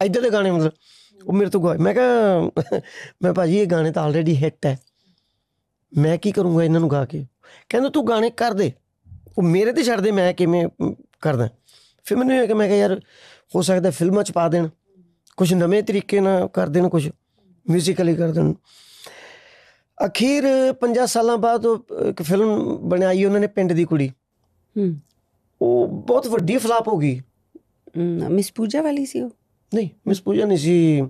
ਇੱਧਰ ਦੇ ਗਾਣੇ ਮਤਲਬ ਉਹ ਮੇਰੇ ਤੋਂ ਗਵਾਏ। ਮੈਂ ਕਿਹਾ ਮੈਂ ਭਾਜੀ ਇਹ ਗਾਣੇ ਤਾਂ ਆਲਰੇਡੀ ਹਿੱਟ ਹੈ, ਮੈਂ ਕੀ ਕਰੂੰਗਾ ਇਹਨਾਂ ਨੂੰ ਗਾ ਕੇ। ਕਹਿੰਦਾ ਤੂੰ ਗਾਣੇ ਕਰ ਦੇ, ਉਹ ਮੇਰੇ 'ਤੇ ਛੱਡ ਦੇ, ਮੈਂ ਕਿਵੇਂ ਕਰਦਾ। ਫਿਰ ਮੈਨੂੰ ਇਹ ਕਿ ਮੈਂ ਕਿਹਾ ਯਾਰ ਹੋ ਸਕਦਾ ਫਿਲਮਾਂ 'ਚ ਪਾ ਦੇਣ, ਕੁਛ ਨਵੇਂ ਤਰੀਕੇ ਨਾਲ ਕਰ ਦੇਣ, ਕੁਛ ਮਿਊਜ਼ੀਕਲੀ ਕਰ ਦੇਣ। ਅਖੀਰ 5 ਸਾਲਾਂ ਬਾਅਦ ਉਹ ਇੱਕ ਫਿਲਮ ਬਣਾਈ ਉਹਨਾਂ ਨੇ, ਪਿੰਡ ਦੀ ਕੁੜੀ, ਉਹ ਬਹੁਤ ਵੱਡੀ ਫਲਾਪ ਹੋ ਗਈ। ਮਿਸ ਪੂਜਾ ਵਾਲੀ ਸੀ ਉਹ? ਨਹੀਂ ਮਿਸ ਪੂਜਾ ਨਹੀਂ ਸੀ,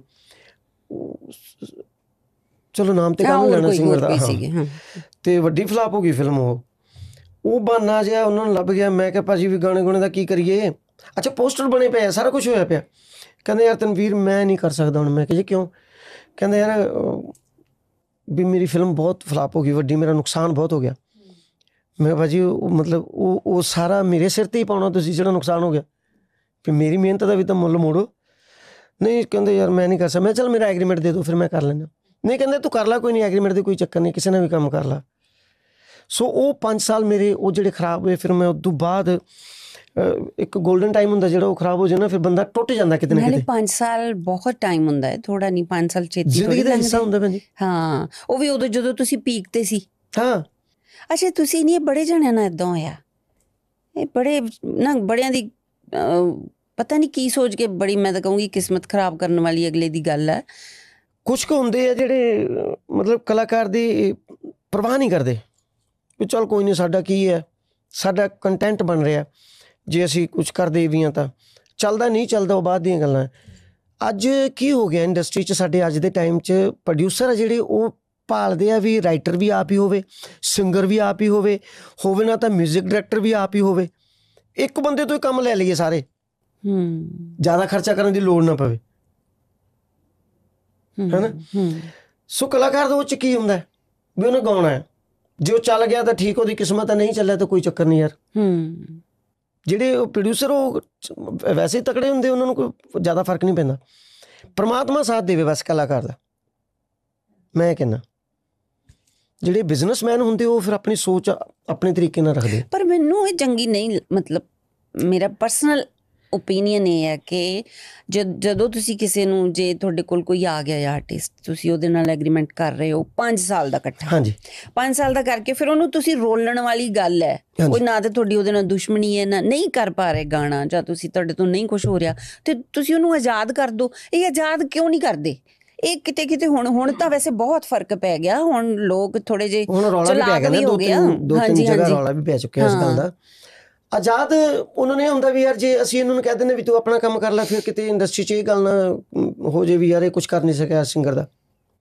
ਚਲੋ ਨਾਮ ਤੇ ਕੰਮ ਲੈਣਾ ਸਿੰਗਰ ਦਾ, ਹਾਂ। ਤੇ ਵੱਡੀ ਫਲਾਪ ਹੋ ਗਈ ਫਿਲਮ। ਉਹ ਬਹਾਨਾ ਜਿਹਾ ਉਹਨਾਂ ਨੂੰ ਲੱਭ ਗਿਆ। ਮੈਂ ਕਿਹਾ ਭਾਜੀ ਵੀ ਗਾਣੇ ਗੁਣੇ ਦਾ ਕੀ ਕਰੀਏ? ਅੱਛਾ ਪੋਸਟਰ ਬਣੇ ਪਏ ਆ, ਸਾਰਾ ਕੁਛ ਹੋਇਆ ਪਿਆ। ਕਹਿੰਦੇ ਯਾਰ ਤਨਵੀਰ ਮੈਂ ਨਹੀਂ ਕਰ ਸਕਦਾ ਹੁਣ। ਮੈਂ ਕਿਹਾ ਜੀ ਕਿਉਂ? ਕਹਿੰਦੇ ਯਾਰ ਵੀ ਮੇਰੀ ਫਿਲਮ ਬਹੁਤ ਫਲਾਪ ਹੋ ਗਈ, ਵੱਡੀ, ਮੇਰਾ ਨੁਕਸਾਨ ਬਹੁਤ ਹੋ ਗਿਆ। ਮੈਂ ਭਾਜੀ ਮਤਲਬ ਉਹ ਸਾਰਾ ਮੇਰੇ ਸਿਰ 'ਤੇ ਹੀ ਪਾਉਣਾ ਤੁਸੀਂ, ਜਿਹੜਾ ਨੁਕਸਾਨ ਹੋ ਗਿਆ, ਵੀ ਮੇਰੀ ਮਿਹਨਤ ਦਾ ਵੀ ਤਾਂ ਮੁੱਲ ਮੋੜੋ। ਨਹੀਂ ਕਹਿੰਦੇ ਯਾਰ ਮੈਂ ਨਹੀਂ ਕਰ ਸਕਦਾ। ਮੈਂ ਚੱਲ ਮੇਰਾ ਐਗਰੀਮੈਂਟ ਦੇ ਦਿਓ, ਫਿਰ ਮੈਂ ਕਰ ਲੈਂਦਾ। ਨਹੀਂ ਕਹਿੰਦੇ ਤੂੰ ਕਰ ਲਾ, ਕੋਈ ਨਹੀਂ, ਐਗਰੀਮੈਂਟ ਦੇ ਕੋਈ ਚੱਕਰ ਨਹੀਂ, ਕਿਸੇ ਨੇ ਵੀ ਕੰਮ ਕਰ ਲਾ। ਸੋ ਉਹ 5 ਸਾਲ ਮੇਰੇ ਉਹ ਜਿਹੜੇ ਖਰਾਬ ਹੋਏ। ਫਿਰ ਮੈਂ ਉਸ ਤੋਂ ਬਾਅਦ ਇੱਕ ਗੋਲਡਨ ਟਾਈਮ ਹੁੰਦਾ ਜਿਹੜਾ ਉਹ ਖਰਾਬ ਹੋ ਜਾਏ ਨਾ, ਫਿਰ ਬੰਦਾ ਟੁੱਟ ਜਾਂਦਾ ਕਿਤੇ ਨਾ ਕਿਤੇ। 5 ਸਾਲ ਬਹੁਤ ਟਾਈਮ ਹੁੰਦਾ ਹੈ, ਥੋੜਾ ਨਹੀਂ। 5 ਸਾਲ ਛੇਤੀ ਜ਼ਿੰਦਗੀ ਦਾ ਹਿੱਸਾ ਹੁੰਦਾ ਭੈਣ ਜੀ। ਹਾਂ, ਉਹ ਵੀ ਉਦੋਂ ਜਦੋਂ ਤੁਸੀਂ ਪੀਕ ਤੇ ਸੀ। ਹਾਂ। ਅੱਛਾ ਤੁਸੀਂ ਨਹੀਂ, ਬੜੇ ਜਣਿਆਂ ਨਾਲ ਇੱਦਾਂ ਹੋਇਆ, ਇਹ ਬੜੇ ਨਾ ਬੜਿਆਂ ਦੀ ਪਤਾ ਨਹੀਂ ਕੀ ਸੋਚ ਕੇ, ਬੜੀ ਮੈਂ ਤਾਂ ਕਹੂੰਗੀ ਕਿਸਮਤ ਖਰਾਬ ਕਰਨ ਵਾਲੀ ਅਗਲੇ ਦੀ ਗੱਲ ਹੈ। ਕੁਛ ਕੁ ਹੁੰਦੇ ਆ ਜਿਹੜੇ ਮਤਲਬ ਕਲਾਕਾਰ ਦੀ ਪਰਵਾਹ ਨਹੀਂ ਕਰਦੇ ਵੀ ਚੱਲ ਕੋਈ ਨਹੀਂ, ਸਾਡਾ ਕੀ ਹੈ, ਸਾਡਾ ਕੰਟੈਂਟ ਬਣ ਰਿਹਾ, ਜੇ ਅਸੀਂ ਕੁਛ ਕਰਦੇ ਵੀ ਹਾਂ ਤਾਂ ਚੱਲਦਾ, ਨਹੀਂ ਚੱਲਦਾ ਉਹ ਬਾਅਦ ਦੀਆਂ ਗੱਲਾਂ। ਅੱਜ ਕੀ ਹੋ ਗਿਆ ਇੰਡਸਟਰੀ 'ਚ, ਸਾਡੇ ਅੱਜ ਦੇ ਟਾਈਮ 'ਚ ਪ੍ਰੋਡਿਊਸਰ ਆ ਜਿਹੜੇ ਉਹ ਭਾਲਦੇ ਆ ਵੀ ਰਾਈਟਰ ਵੀ ਆਪ ਹੀ ਹੋਵੇ, ਸਿੰਗਰ ਵੀ ਆਪ ਹੀ ਹੋਵੇ ਨਾ ਤਾਂ ਮਿਊਜ਼ਿਕ ਡਾਇਰੈਕਟਰ ਵੀ ਆਪ ਹੀ ਹੋਵੇ। ਇੱਕ ਬੰਦੇ ਤੋਂ ਹੀ ਕੰਮ ਲੈ ਲਈਏ ਸਾਰੇ, ਜ਼ਿਆਦਾ ਖਰਚਾ ਕਰਨ ਦੀ ਲੋੜ ਨਾ ਪਵੇ, ਹੈ ਨਾ। ਸੋ ਕਲਾਕਾਰ ਦੇ ਉਹ 'ਚ ਕੀ ਹੁੰਦਾ ਵੀ ਉਹਨੇ ਗਾਉਣਾ ਹੈ, ਜੇ ਉਹ ਚੱਲ ਗਿਆ ਤਾਂ ਠੀਕ, ਉਹਦੀ ਕਿਸਮਤ ਹੈ, ਨਹੀਂ ਚੱਲਿਆ ਤਾਂ ਕੋਈ ਚੱਕਰ ਨਹੀਂ ਯਾਰ। ਜਿਹੜੇ ਉਹ ਪ੍ਰੋਡਿਊਸਰ ਉਹ ਵੈਸੇ ਹੀ ਤਕੜੇ ਹੁੰਦੇ, ਉਹਨਾਂ ਨੂੰ ਕੋਈ ਜ਼ਿਆਦਾ ਫਰਕ ਨਹੀਂ ਪੈਂਦਾ। ਪਰਮਾਤਮਾ ਸਾਥ ਦੇਵੇ ਬਸ ਕਲਾਕਾਰ ਦਾ। ਮੈਂ ਕਹਿੰਦਾ ਜਿਹੜੇ ਬਿਜ਼ਨਸਮੈਨ ਹੁੰਦੇ ਉਹ ਫਿਰ ਆਪਣੀ ਸੋਚ ਆਪਣੇ ਤਰੀਕੇ ਨਾਲ ਰੱਖਦੇ। ਪਰ ਮੈਨੂੰ ਇਹ ਚੰਗੀ ਨਹੀਂ, ਮਤਲਬ ਮੇਰਾ ਪਰਸਨਲ ਓਪੀਨੀਅਨ ਇਹ ਹੈ ਕਿ ਜਦੋਂ ਤੁਸੀਂ ਕਿਸੇ ਨੂੰ, ਜੇ ਤੁਹਾਡੇ ਕੋਲ ਕੋਈ ਆ ਗਿਆ ਆਰਟਿਸਟ, ਤੁਸੀਂ ਉਹਦੇ ਨਾਲ ਐਗਰੀਮੈਂਟ ਕਰ ਰਹੇ ਹੋ 5 ਸਾਲ ਦਾ ਇਕੱਠਾ, ਹਾਂਜੀ 5 ਸਾਲ ਦਾ ਕਰਕੇ, ਫਿਰ ਉਹਨੂੰ ਤੁਸੀਂ ਰੋਲਣ ਵਾਲੀ ਗੱਲ ਹੈ, ਕੋਈ ਨਾ ਤਾਂ ਤੁਹਾਡੀ ਉਹਦੇ ਨਾਲ ਦੁਸ਼ਮਣੀ ਹੈ, ਨਾ ਨਹੀਂ ਕਰ ਪਾ ਰਹੇ ਗਾਣਾ, ਜਾਂ ਤੁਸੀਂ ਤੁਹਾਡੇ ਤੋਂ ਨਹੀਂ ਕੁਛ ਹੋ ਰਿਹਾ, ਤੇ ਤੁਸੀਂ ਉਹਨੂੰ ਆਜ਼ਾਦ ਕਰ ਦਿਓ। ਇਹ ਆਜ਼ਾਦ ਕਿਉਂ ਨਹੀਂ ਕਰਦੇ? ਇਹ ਕਿਤੇ ਕਿਤੇ ਹੁਣ ਤਾਂ ਵੈਸੇ ਬਹੁਤ ਫਰਕ ਪੈ ਗਿਆ, ਹੁਣ ਲੋਕ ਥੋੜੇ ਜਿਹੇ ਚਲਾਕ ਵੀ ਹੋ ਗਏ। ਹਾਂਜੀ ਜਗ੍ਹਾ ਰੌਲਾ ਵੀ ਪੈ ਚੁੱਕਿਆ ਇਸ ਗੱਲ ਦਾ। ਆਜ਼ਾਦ ਉਹਨਾਂ ਨੇ ਹੁੰਦਾ ਵੀ ਯਾਰ ਜੇ ਅਸੀਂ ਇਹਨਾਂ ਨੂੰ ਕਹਿ ਦਿੰਦੇ ਵੀ ਤੂੰ ਆਪਣਾ ਕੰਮ ਕਰ ਲੈ, ਫਿਰ ਕਿਤੇ ਇੰਡਸਟਰੀ 'ਚ ਇਹ ਗੱਲ ਨਾ ਹੋ ਜੇ ਵੀ ਯਾਰ ਇਹ ਕੁਛ ਕਰ ਨਹੀਂ ਸਕਿਆ ਸਿੰਗਰ ਦਾ,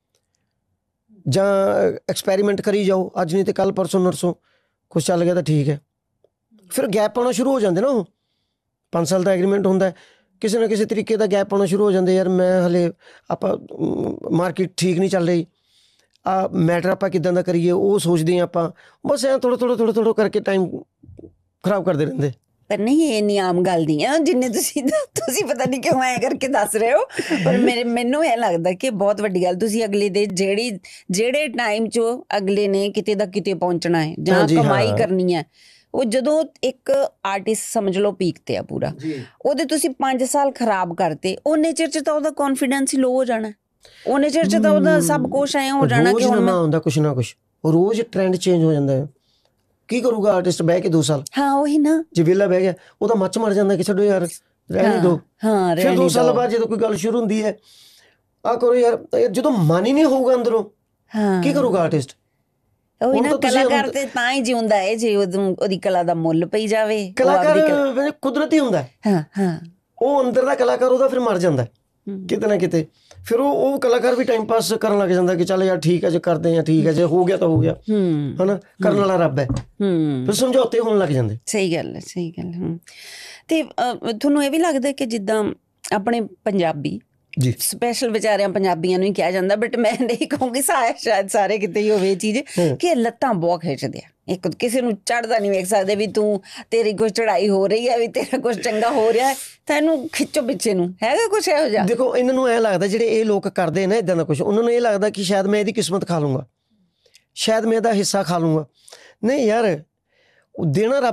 ਜਾਂ ਐਕਸਪੈਰੀਮੈਂਟ ਕਰੀ ਜਾਓ, ਅੱਜ ਨਹੀਂ ਤੇ ਕੱਲ੍ਹ, ਪਰਸੋਂ ਨਰਸੋਂ ਕੁਛ ਚੱਲ ਗਿਆ ਤਾਂ ਠੀਕ ਹੈ। ਫਿਰ ਗੈਪ ਪਾਉਣਾ ਸ਼ੁਰੂ ਹੋ ਜਾਂਦੇ ਨਾ। ਉਹ 5 ਸਾਲ ਦਾ ਐਗਰੀਮੈਂਟ ਹੁੰਦਾ, ਕਿਸੇ ਨਾ ਕਿਸੇ ਤਰੀਕੇ ਦਾ ਗੈਪ ਪਾਉਣਾ ਸ਼ੁਰੂ ਹੋ ਜਾਂਦੇ। ਯਾਰ ਮੈਂ ਹਲੇ ਆਪਾਂ ਮਾਰਕੀਟ ਠੀਕ ਨਹੀਂ ਚੱਲ ਰਹੀ, ਆ ਮੈਟਰ ਆਪਾਂ ਕਿੱਦਾਂ ਦਾ ਕਰੀਏ ਉਹ ਸੋਚਦੇ ਹਾਂ ਆਪਾਂ, ਬਸ ਐਂ ਥੋੜ੍ਹਾ ਕਰਕੇ ਟਾਈਮ ਖਰਾਬ ਕਰਦੇ ਰਹਿੰਦੇ। ਪਰ ਨਹੀਂ, ਇਹ ਇੰਨੀ ਆਮ ਗੱਲ ਨਹੀਂ ਹੈ ਜਿੰਨੇ ਤੁਸੀਂ ਪਤਾ ਨਹੀਂ ਕਿਉਂ ਐਂ ਕਰਕੇ ਦੱਸ ਰਹੇ ਹੋ, ਪਰ ਮੈਨੂੰ ਇਹ ਲੱਗਦਾ ਕਿ ਬਹੁਤ ਵੱਡੀ ਗੱਲ। ਤੁਸੀਂ ਅਗਲੇ ਦੇ ਜਿਹੜੇ ਟਾਈਮ 'ਚ ਅਗਲੇ ਨੇ ਕਿਤੇ ਦਾ ਕਿਤੇ ਪਹੁੰਚਣਾ ਹੈ ਜਾਂ ਕਮਾਈ ਕਰਨੀ ਹੈ, ਉਹ ਜਦੋਂ ਇੱਕ ਆਰਟਿਸਟ ਸਮਝ ਲਓ ਪੀਕ ਤੇ ਆ ਪੂਰਾ, ਉਹਦੇ ਤੁਸੀਂ 5 ਸਾਲ ਖਰਾਬ ਕਰਤੇ, ਉਹਨੇ ਚਿਰ 'ਚ ਤਾਂ ਉਹਦਾ ਕੌਨਫੀਡੈਂਸ ਹੀ ਲੋ ਹੋ ਜਾਣਾ, ਉਹਨੇ ਚਿਰ 'ਚ ਤਾਂ ਉਹਦਾ ਸਭ ਕੁਛ ਐਂ ਹੋ ਜਾਣਾ ਕਿ ਹੁਣ ਹੁੰਦਾ ਕੁਛ ਨਾ ਕੁਛ, ਰੋਜ਼ ਟ੍ਰੈਂਡ ਚੇਂਜ ਹੋ ਜਾਂਦਾ ਹੈ। ਕੀ ਕਰੂਗਾ ਆਰਟਿਸਟ ਬਹਿ ਕੇ 2 ਸਾਲ? ਹਾਂ ਉਹੀ ਨਾ, ਜੇ ਵਿਹਲਾ ਬਹਿ ਗਿਆ ਉਹਦਾ ਮੱਚ ਮਰ ਜਾਂਦਾ ਕਿ ਛੱਡੋ ਯਾਰ ਰਹਿਣ ਦਿਓ। ਫਿਰ 2 ਸਾਲ ਬਾਅਦ ਜਦੋਂ ਕੋਈ ਗੱਲ ਸ਼ੁਰੂ ਹੁੰਦੀ ਹੈ, ਆਹ ਕਰੋ ਯਾਰ, ਜਦੋਂ ਮਨ ਹੀ ਨਹੀਂ ਹੋਊਗਾ ਅੰਦਰੋਂ, ਕੀ ਕਰੂਗਾ ਆਰਟਿਸਟ? ਉਹੀ ਨਾ, ਕਲਾਕਾਰ ਤੇ ਤਾਂ ਹੀ ਜਿਉਂਦਾ ਹੈ ਜੇ ਉਹਦੀ ਕਲਾ ਦਾ ਮੁੱਲ ਪਈ ਜਾਵੇ। ਕਲਾਕਾਰ ਕੁਦਰਤੀ ਹੁੰਦਾ, ਉਹ ਅੰਦਰ ਦਾ ਕਲਾਕਾਰ ਉਹਦਾ ਫਿਰ ਮਰ ਜਾਂਦਾ ਕਿਤੇ ਨਾ ਕਿਤੇ। ਫਿਰ ਉਹ ਕਲਾਕਾਰ ਵੀ ਟਾਈਮ ਪਾਸ ਕਰਨ ਲੱਗ ਜਾਂਦਾ ਕਿ ਚੱਲ ਯਾਰ ਠੀਕ ਹੈ, ਜੇ ਕਰਦੇ ਆ ਠੀਕ ਹੈ, ਜੇ ਹੋ ਗਿਆ ਤਾਂ ਹੋ ਗਿਆ, ਹਨਾ, ਕਰਨ ਵਾਲਾ ਰੱਬ ਹੈ। ਫਿਰ ਸਮਝੌਤੇ ਹੋਣ ਲੱਗ ਜਾਂਦੇ। ਸਹੀ ਗੱਲ ਹੈ, ਸਹੀ ਗੱਲ। ਤੇ ਤੁਹਾਨੂੰ ਇਹ ਵੀ ਲੱਗਦਾ ਕਿ ਜਿੱਦਾਂ ਆਪਣੇ ਪੰਜਾਬੀ ਜੀ, ਸਪੈਸ਼ਲ ਵਿਚਾਰਿਆਂ ਪੰਜਾਬੀਆਂ ਨੂੰ ਹੀ ਕਿਹਾ ਜਾਂਦਾ, ਬਟ ਮੈਂ ਨਹੀਂ ਕਹੂੰਗੀ, ਸ਼ਾਇਦ ਸਾਰੇ ਕਿਤੇ ਹੀ ਹੋਵੇ ਇਹ ਚੀਜ਼, ਕਿ ਲੱਤਾਂ ਬਹੁਤ ਖਿੱਚਦੇ ਆ। ਇੱਕ ਕਿਸੇ ਨੂੰ ਚੜ੍ਹਦਾ ਨਹੀਂ ਵੇਖ ਸਕਦੇ ਵੀ ਤੂੰ, ਤੇਰੀ ਕੁਛ ਚੜ੍ਹਾਈ ਹੋ ਰਹੀ ਹੈ, ਵੀ ਤੇਰਾ ਕੁਛ ਚੰਗਾ ਹੋ ਰਿਹਾ ਤਾਂ ਇਹਨੂੰ ਖਿੱਚੋ ਪਿੱਛੇ ਨੂੰ, ਹੈਗਾ ਕੁਛ ਇਹੋ ਜਿਹਾ? ਦੇਖੋ ਇਹਨਾਂ ਨੂੰ ਇਹ ਲੱਗਦਾ, ਜਿਹੜੇ ਇਹ ਲੋਕ ਕਰਦੇ ਨਾ ਇੱਦਾਂ ਦਾ ਕੁਛ, ਉਹਨਾਂ ਨੂੰ ਇਹ ਲੱਗਦਾ ਕਿ ਸ਼ਾਇਦ ਮੈਂ ਇਹਦੀ ਕਿਸਮਤ ਖਾ ਲੂੰਗਾ, ਸ਼ਾਇਦ ਮੈਂ ਇਹਦਾ ਹਿੱਸਾ ਖਾ ਲੂੰਗਾ। ਨਹੀਂ ਯਾਰ, ਦੇਣਾ ਰੱਬ